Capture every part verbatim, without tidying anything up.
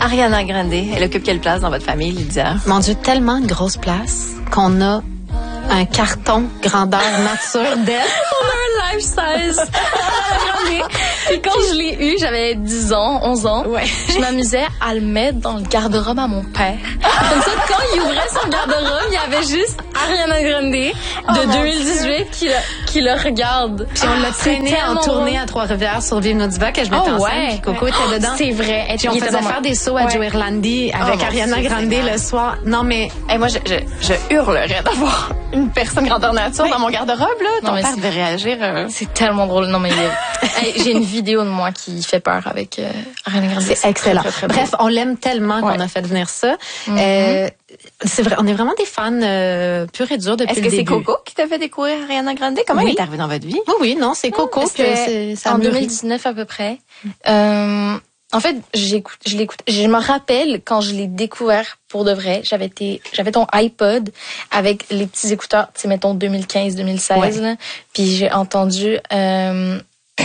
Ariana Grande, elle occupe quelle place dans votre famille, Lydia? Mon Dieu, tellement de grosse place qu'on a un carton grandeur nature d'elle. On a un life size. Puis quand je l'ai eu, j'avais dix ans, onze ans. Ouais. Je m'amusais à le mettre dans le garde-robe à mon père. Comme ça, quand il ouvrait son garde-robe, il y avait juste Ariana Grande de oh deux mille dix-huit qui le, qui le regarde. Puis on l'a traîné en tournée à Trois-Rivières sur Vive nos Divas que je mettais oh, en ouais. scène, puis Coco était dedans. C'est vrai. Puis on il faisait faire des sauts à ouais. Joe Irlandi avec oh, Ariana Grande le soir. Non, mais... Hey, moi, je, je, je hurlerais d'avoir une personne grandeur nature oui. dans mon garde-robe, là. Ton non, père devait réagir. Euh... C'est tellement drôle. Non, mais hey, j'ai une vidéo de moi qui fait peur avec euh, Ariana Grande. C'est excellent. Très, très, très Bref, on l'aime tellement ouais. qu'on a fait venir ça. Mm-hmm. Euh, c'est vrai, on est vraiment des fans euh, purs et durs depuis Est-ce le que début. c'est Coco qui t'a fait découvrir Ariana Grande? Comment oui. elle est arrivée dans votre vie? Oui, oui, non, c'est Coco. Oh, que c'est, ça en deux mille dix-neuf à peu près. Euh, en fait, j'écoute, je l'écoute. Je me rappelle quand je l'ai découvert pour de vrai. J'avais été, j'avais ton iPod avec les petits écouteurs, tu sais, mettons deux mille quinze, deux mille seize. Ouais. Là, puis j'ai entendu euh,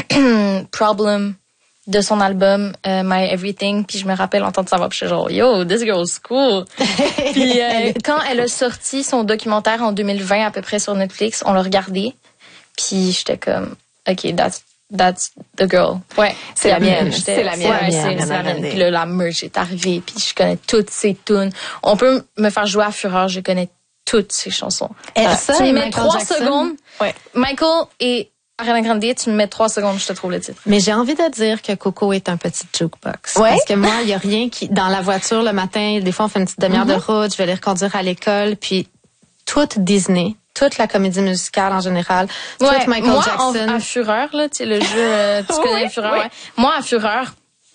Problem de son album uh, My Everything, puis je me rappelle entendre sa voix, puis je suis genre yo, this girl's cool. Puis euh, quand elle a sorti son documentaire en deux mille vingt à peu près sur Netflix, on l'a regardé, puis j'étais comme ok, that's that's the girl. Ouais, c'est la mienne, c'est la mienne. Ouais, c'est, c'est la mienne. Puis là, la merch est arrivée, puis je connais toutes ses tunes. On peut me faire jouer à Fureur, je connais toutes ses chansons. Et euh, ça, tu me mets Michael trois Jackson. secondes. Ouais. Michael et Ariana Grande, tu me mets trois secondes, je te trouve le titre. Mais j'ai envie de dire que Coco est un petit jukebox. Ouais? Parce que moi, il y a rien qui, dans la voiture le matin, des fois on fait une petite demi-heure mm-hmm. de route, je vais les reconduire à l'école, puis toute Disney, toute la comédie musicale en général, ouais, toute Michael moi, Jackson. Moi, à Fureur, là, tu sais, le jeu, euh, tu connais oui, Fureur, oui. ouais. Moi, à Fureur,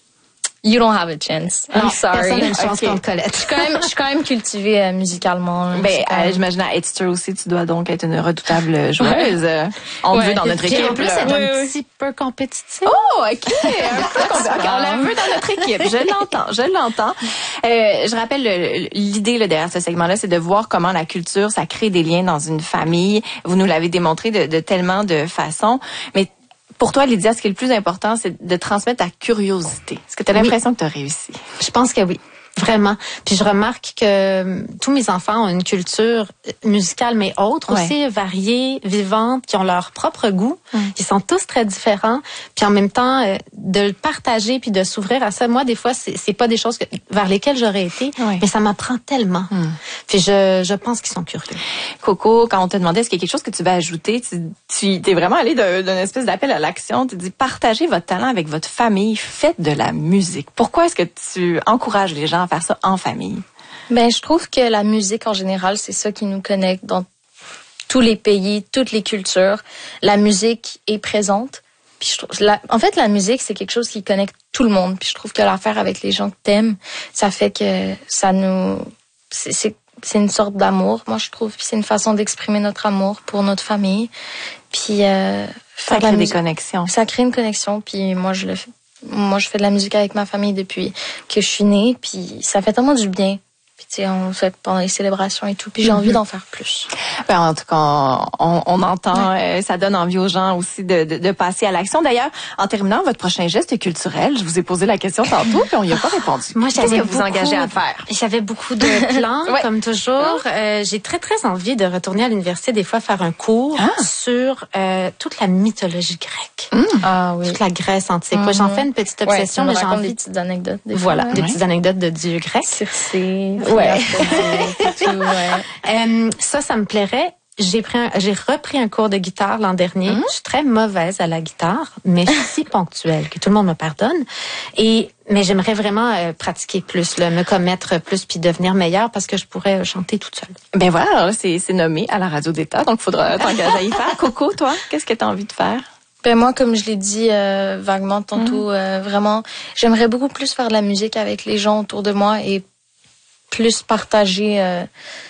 you don't have a chance. I'm non, sorry. Personne n'a une chance okay. contre Colette. Je suis quand même, je suis quand même cultivée euh, musicalement. Là, ben, euh, j'imagine à Edster aussi, tu dois donc être une redoutable joueuse. Ouais. On ouais. veut dans notre équipe. Et en plus, être oui, un oui. petit peu compétitif. Oh, ok. Un peu compétitif. Okay, on la veut dans notre équipe. Je l'entends, je l'entends. Euh, je rappelle le, l'idée là, derrière ce segment-là, c'est de voir comment la culture, ça crée des liens dans une famille. Vous nous l'avez démontré de, de tellement de façons, mais pour toi, Lydia, ce qui est le plus important, c'est de transmettre ta curiosité. Est-ce que tu as l'impression oui. que tu as réussi? Je pense que oui. Vraiment. Puis je remarque que tous mes enfants ont une culture musicale, mais autre ouais. aussi, variée, vivante, qui ont leur propre goût. Mm. Ils sont tous très différents. Puis en même temps, euh, de le partager puis de s'ouvrir à ça. Moi, des fois, c'est, c'est pas des choses que, vers lesquelles j'aurais été, ouais. mais ça m'apprend tellement. Mm. Puis je, je pense qu'ils sont curieux. Coco, quand on te demandait est-ce qu'il y a quelque chose que tu vas ajouter, tu, tu t'es vraiment allé d'un, d'une espèce d'appel à l'action. Tu dis partagez votre talent avec votre famille, faites de la musique. Pourquoi est-ce que tu encourages les gens à faire ça en famille? Ben, je trouve que la musique en général, c'est ça qui nous connecte dans tous les pays, toutes les cultures. La musique est présente. Puis je trouve, la, en fait, la musique, c'est quelque chose qui connecte tout le monde. Puis je trouve que l'affaire avec les gens que t'aimes, ça fait que ça nous, c'est, c'est, c'est une sorte d'amour. Moi, je trouve. Puis c'est une façon d'exprimer notre amour pour notre famille. Puis euh, ça crée des connexions. Ça crée une connexion. Puis moi, je le fais. Moi, je fais de la musique avec ma famille depuis que je suis née, puis ça fait tellement du bien. Puis tu sais, on fait pendant les célébrations et tout, puis j'ai envie d'en faire plus. Ben, en tout cas, on, on entend, ouais. euh, ça donne envie aux gens aussi de, de, de passer à l'action. D'ailleurs, en terminant, votre prochain geste culturel, je vous ai posé la question tantôt, puis on n'y a pas répondu. Moi, j'avais Qu'est-ce que beaucoup, vous engagez à faire? J'avais beaucoup de plans, ouais. comme toujours. Euh, j'ai très, très envie de retourner à l'université, des fois, faire un cours ah. sur euh, toute la mythologie grecque. Mmh. Ah oui. Toute la Grèce antique. Mmh. J'en fais une petite obsession, ouais, mais j'ai envie... des petites anecdotes. Des voilà, fois, des ouais. petites anecdotes de dieux grecs. Circé. Ouais. tout, ouais. euh, ça, ça me plairait. J'ai pris un, j'ai repris un cours de guitare l'an dernier. Mm-hmm. Je suis très mauvaise à la guitare, mais si ponctuelle que tout le monde me pardonne. Et mais j'aimerais vraiment euh, pratiquer plus, là, me commettre plus puis devenir meilleure parce que je pourrais chanter toute seule. Ben voilà, alors là, c'est c'est nommé à la radio d'État, donc il faudra t'engager à y faire. Coco, toi, qu'est-ce que tu as envie de faire? Ben moi, comme je l'ai dit euh, vaguement tantôt, mm. euh, vraiment, j'aimerais beaucoup plus faire de la musique avec les gens autour de moi et plus partager euh,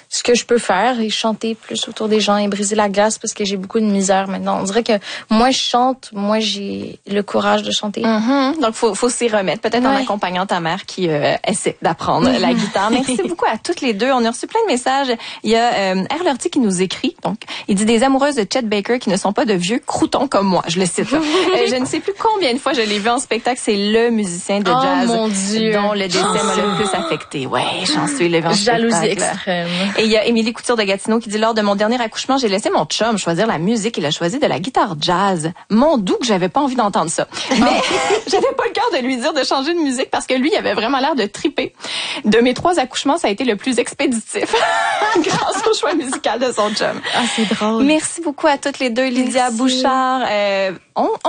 ce que je peux faire et chanter plus autour des gens et briser la glace parce que j'ai beaucoup de misère maintenant. On dirait que moi je chante, moi j'ai le courage de chanter. Mm-hmm. Donc faut faut s'y remettre, peut-être ouais. en accompagnant ta mère qui euh, essaie d'apprendre mm-hmm. la guitare. Merci beaucoup à toutes les deux. On a reçu plein de messages. Il y a euh, R. Lortie qui nous écrit. Donc il dit des amoureuses de Chet Baker qui ne sont pas de vieux croutons comme moi. Je le cite. Là. euh, je ne sais plus combien de fois je l'ai vu en spectacle. C'est le musicien de jazz oh, mon Dieu. dont le décès m'a le plus affecté. Ouais, j'en suis le jalousie extrême. Et il y a Émilie Couture de Gatineau qui dit lors de mon dernier accouchement, j'ai laissé mon chum choisir la musique. Il a choisi de la guitare jazz. Mon doux que j'avais pas envie d'entendre ça. Mais j'avais pas le cœur de lui dire de changer de musique parce que lui, il avait vraiment l'air de triper. De mes trois accouchements, ça a été le plus expéditif grâce au choix musical de son chum. Ah, c'est drôle. Merci beaucoup à toutes les deux, Lydia Merci. Bouchard. Euh, on, on